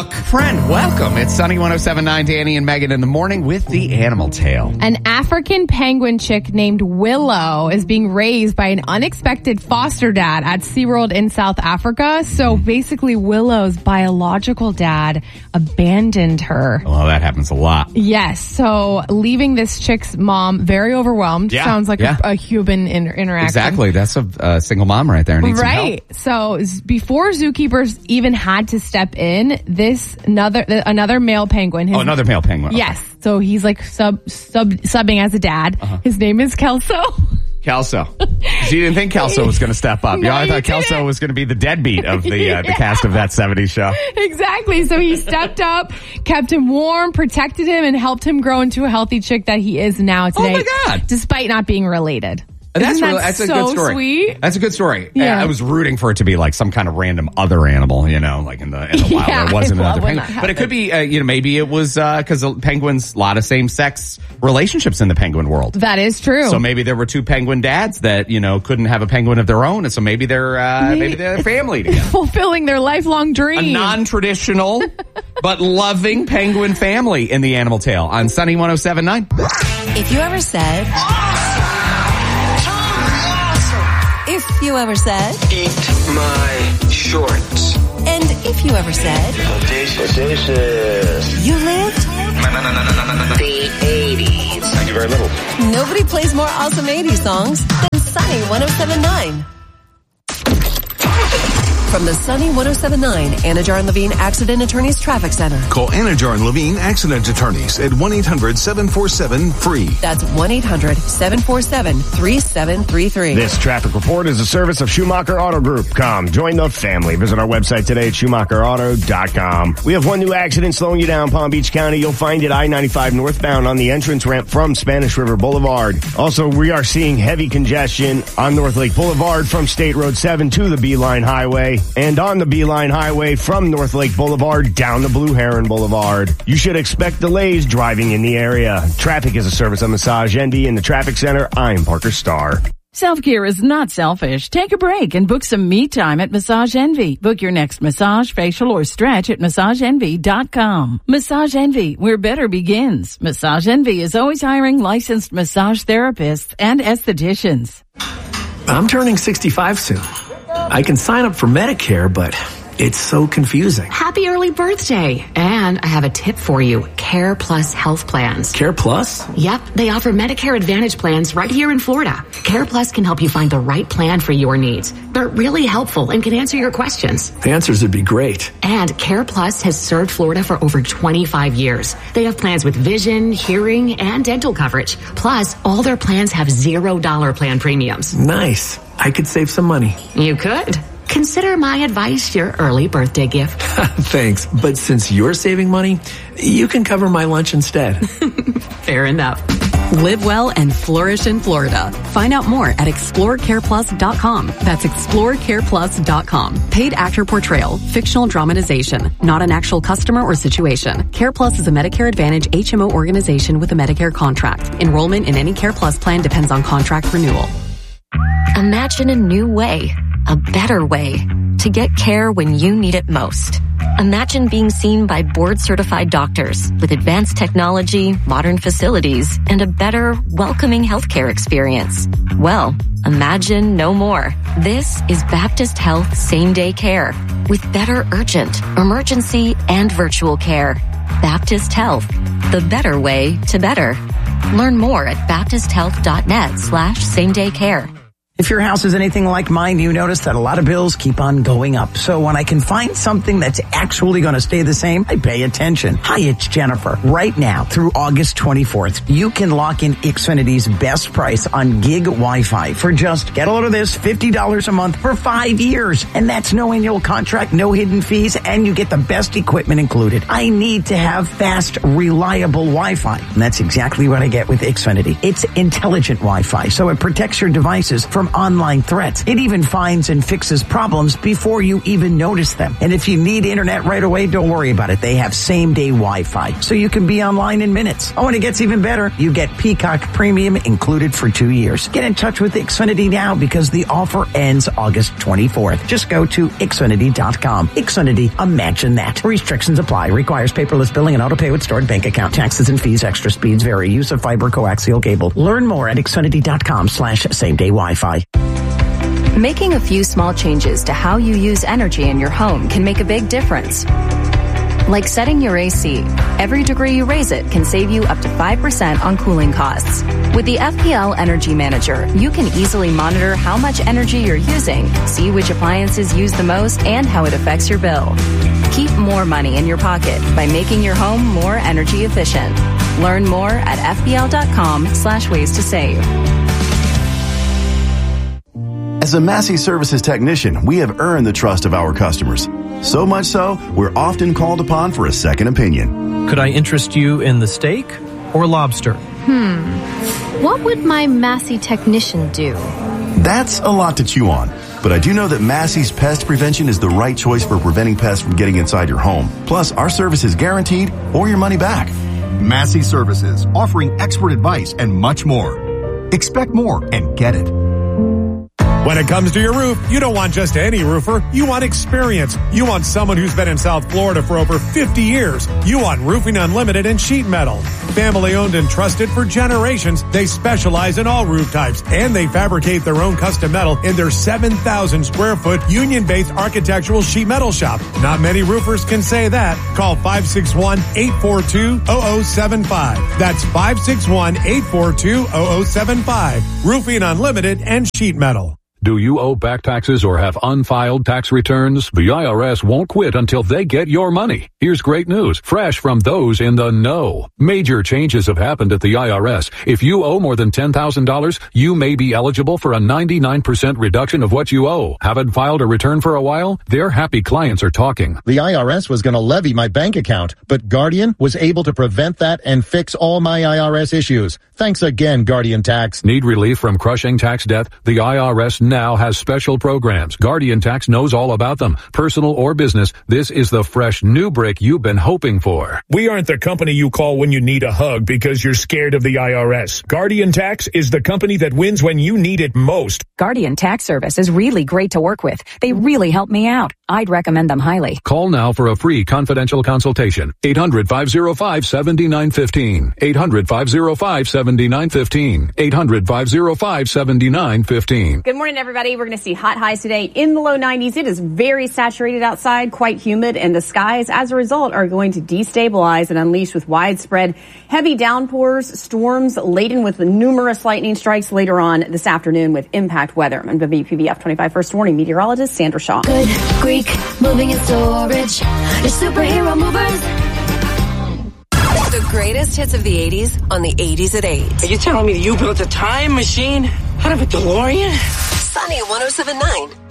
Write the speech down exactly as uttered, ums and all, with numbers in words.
Brooke. Friend, welcome. It's Sunny one oh seven point nine, Danny and Megan in the morning with the Animal Tale. An African penguin chick named Willow is being raised by an unexpected foster dad at SeaWorld in South Africa. So basically, Willow's biological dad abandoned her. Well, that happens a lot. Yes. So leaving this chick's mom very overwhelmed. Yeah, Sounds like yeah. a, a human inter- interaction. Exactly. That's a uh, single mom right there. Needs right. Some help. So before zookeepers even had to step in, this another another male penguin. His, Oh, another male penguin. Okay. Yes. So he's like sub sub subbing as a dad. Uh-huh. His name is Kelso. Kelso. So you didn't think Kelso was going to step up. No, yeah, I you thought Kelso didn't. was going to be the deadbeat of the uh, the Yeah. cast of that seventies show. Exactly. So he stepped up, kept him warm, protected him, and helped him grow into a healthy chick that he is now today. Oh my God. Despite not being related. That's Isn't really, that that's a so good story. Sweet? That's a good story. Yeah. I was rooting for it to be like some kind of random other animal, you know, like in the in the wild. Yeah, it wasn't I another love when penguin, that but it could be, uh, you know, maybe it was because uh, penguins, a lot of same sex relationships in the penguin world. That is true. So maybe there were two penguin dads that you know couldn't have a penguin of their own, and so maybe they're uh, maybe, maybe they're a family together. Fulfilling their lifelong dream. A non-traditional but loving penguin family in the Animal Tale on Sunny one oh seven point nine. If you ever said, if you ever said, Eat my shorts. and if you ever said, Audacious. Audacious. you lived, The eighties. Thank you very little. nobody plays more awesome eighties songs than Sunny one oh seven point nine. From the Sunny one oh seven point nine Anajar and Levine Accident Attorneys Traffic Center. Call Anajar and Levine Accident Attorneys at one eight hundred seven four seven free. That's one eight hundred seven four seven three seven three three. This traffic report is a service of Schumacher Auto Group. Come, join the family. Visit our website today at schumacher auto dot com. We have one new accident slowing you down, Palm Beach County. You'll find it I ninety-five northbound on the entrance ramp from Spanish River Boulevard. Also, we are seeing heavy congestion on North Lake Boulevard from State Road seven to the Beeline Highway and on the Beeline Highway from North Lake Boulevard down to Blue Heron Boulevard. You should expect delays driving in the area. Traffic is a service of Massage Envy in the Traffic Center. I'm Parker Starr. Self-care is not selfish. Take a break and book some me time at Massage Envy. Book your next massage, facial, or stretch at massage envy dot com. Massage Envy, where better begins. Massage Envy is always hiring licensed massage therapists and estheticians. I'm turning sixty-five soon. I can sign up for Medicare, but it's so confusing. Happy early birthday. And I have a tip for you. Care Plus health plans. Care Plus? Yep, they offer Medicare Advantage plans right here in Florida. Care Plus can help you find the right plan for your needs. They're really helpful and can answer your questions. The answers would be great. And Care Plus has served Florida for over twenty-five years. They have plans with vision, hearing, and dental coverage. Plus, all their plans have zero dollar plan premiums. Nice. I could save some money. You could. Consider my advice your early birthday gift. Thanks. But since you're saving money, you can cover my lunch instead. Fair enough. Live well and flourish in Florida. Find out more at explore care plus dot com. That's explore care plus dot com. Paid actor portrayal, fictional dramatization, not an actual customer or situation. Care Plus is a Medicare Advantage H M O organization with a Medicare contract. Enrollment in any Care Plus plan depends on contract renewal. Imagine a new way, a better way, to get care when you need it most. Imagine being seen by board-certified doctors with advanced technology, modern facilities, and a better, welcoming healthcare experience. Well, imagine no more. This is Baptist Health Same-Day Care with better urgent, emergency, and virtual care. Baptist Health, the better way to better. Learn more at baptist health dot net slash same day care. If your house is anything like mine, you notice that a lot of bills keep on going up. So when I can find something that's actually going to stay the same, I pay attention. Hi, it's Jennifer. Right now, through August twenty-fourth, you can lock in Xfinity's best price on gig Wi-Fi for just, get a load of this, fifty dollars a month for five years. And that's no annual contract, no hidden fees, and you get the best equipment included. I need to have fast, reliable Wi-Fi. And that's exactly what I get with Xfinity. It's intelligent Wi-Fi, so it protects your devices from from online threats. It even finds and fixes problems before you even notice them. And if you need internet right away, don't worry about it. They have same-day Wi-Fi, so you can be online in minutes. Oh, and it gets even better. You get Peacock Premium included for two years. Get in touch with Xfinity now because the offer ends August twenty-fourth. Just go to Xfinity dot com. Xfinity, imagine that. Restrictions apply. Requires paperless billing and auto pay with stored bank account. Taxes and fees, extra speeds vary. Use of fiber coaxial cable. Learn more at Xfinity dot com slash same day Wi-Fi. Making a few small changes to how you use energy in your home can make a big difference. Like setting your A C. Every degree you raise it can save you up to five percent on cooling costs. With the F P L Energy Manager, you can easily monitor how much energy you're using, see which appliances use the most, and how it affects your bill. Keep more money in your pocket by making your home more energy efficient. Learn more at F P L dot com slash ways to save. As a Massey Services technician, we have earned the trust of our customers. So much so, we're often called upon for a second opinion. Could I interest you in the steak or lobster? Hmm. What would my Massey technician do? That's a lot to chew on. But I do know that Massey's Pest Prevention is the right choice for preventing pests from getting inside your home. Plus, our service is guaranteed or your money back. Massey Services, offering expert advice and much more. Expect more and get it. When it comes to your roof, you don't want just any roofer. You want experience. You want someone who's been in South Florida for over fifty years. You want Roofing Unlimited and Sheet Metal. Family owned and trusted for generations, they specialize in all roof types, and they fabricate their own custom metal in their seven thousand square foot union-based architectural sheet metal shop. Not many roofers can say that. Call five six one, eight four two, zero zero seven five. That's five six one, eight four two, zero zero seven five. Roofing Unlimited and Sheet Metal. Do you owe back taxes or have unfiled tax returns? The I R S won't quit until they get your money. Here's great news, fresh from those in the know. Major changes have happened at the I R S. If you owe more than ten thousand dollars, you may be eligible for a ninety-nine percent reduction of what you owe. Haven't filed a return for a while? Their happy clients are talking. The I R S was going to levy my bank account, but Guardian was able to prevent that and fix all my I R S issues. Thanks again, Guardian Tax. Need relief from crushing tax debt? The I R S now has special programs. Guardian Tax knows all about them. Personal or business, this is the fresh new break you've been hoping for. We aren't the company you call when you need a hug because you're scared of the I R S. Guardian Tax is the company that wins when you need it most. Guardian Tax Service is really great to work with. They really help me out. I'd recommend them highly. Call now for a free confidential consultation. eight hundred, five oh five, seven nine one five. eight hundred, five oh five, seven nine one five. eight hundred, five oh five, seven nine one five. Good morning, everybody. We're going to see hot highs today in the low nineties. It is very saturated outside, quite humid, and the skies, as a result, are going to destabilize and unleash with widespread heavy downpours, storms laden with numerous lightning strikes later on this afternoon with impact weather. I'm W P B F twenty-five First Warning meteorologist Sandra Shaw. Good Greek moving in storage. Your superhero movers. The greatest hits of the eighties on the eighties at eight. Are you telling me that you built a time machine out of a DeLorean? Sunny one oh seven point nine.